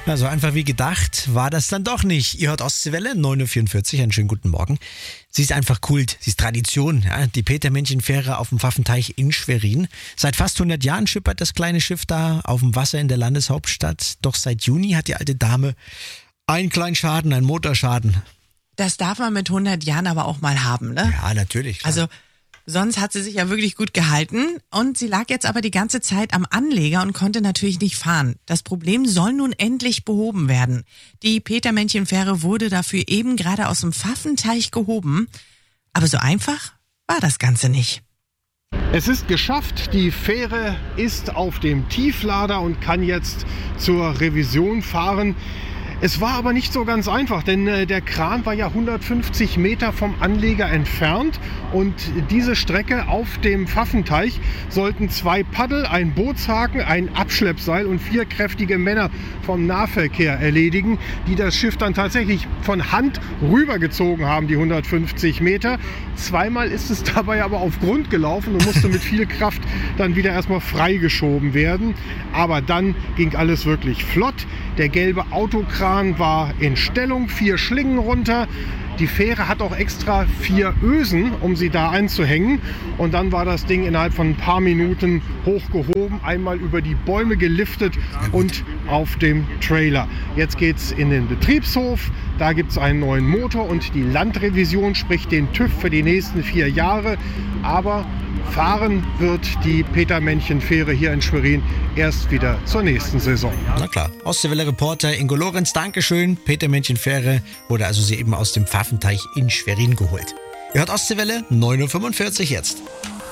Na, so einfach wie gedacht war das dann doch nicht. Ihr hört Ostseewelle, 9.44 Uhr, einen schönen guten Morgen. Sie ist einfach Kult, sie ist Tradition. Ja? Die Petermännchen-Fähre auf dem Pfaffenteich in Schwerin. Seit fast 100 Jahren schippert das kleine Schiff da auf dem Wasser in der Landeshauptstadt. Doch seit Juni hat die alte Dame einen kleinen Schaden, einen Motorschaden. Das darf man mit 100 Jahren aber auch mal haben, ne? Ja, natürlich. Klar. Also sonst hat sie sich ja wirklich gut gehalten und sie lag jetzt aber die ganze Zeit am Anleger und konnte natürlich nicht fahren. Das Problem soll nun endlich behoben werden. Die Petermännchen-Fähre wurde dafür eben gerade aus dem Pfaffenteich gehoben. Aber so einfach war das Ganze nicht. Es ist geschafft, die Fähre ist auf dem Tieflader und kann jetzt zur Revision fahren. Es war aber nicht so ganz einfach, denn der Kran war ja 150 Meter vom Anleger entfernt und diese Strecke auf dem Pfaffenteich sollten 2 Paddel, ein Bootshaken, ein Abschleppseil und 4 kräftige Männer vom Nahverkehr erledigen, die das Schiff dann tatsächlich von Hand rübergezogen haben, die 150 Meter. Zweimal ist es dabei aber auf Grund gelaufen und musste mit viel Kraft dann wieder erstmal freigeschoben werden. Aber dann ging alles wirklich flott. Der gelbe Autokran war in Stellung, 4 Schlingen runter. Die Fähre hat auch extra 4 Ösen, um sie da einzuhängen. Und dann war das Ding innerhalb von ein paar Minuten hochgehoben, einmal über die Bäume geliftet und auf dem Trailer. Jetzt geht's in den Betriebshof. Da gibt es einen neuen Motor und die Landrevision spricht den TÜV für die nächsten 4 Jahre. Aber fahren wird die Petermännchen-Fähre hier in Schwerin erst wieder zur nächsten Saison. Na klar. Ostseewelle-Reporter Ingo Lorenz, Dankeschön. Petermännchen-Fähre wurde also sie eben aus dem Pfaffenteich in Schwerin geholt. Ihr hört Ostseewelle, 9.45 Uhr jetzt.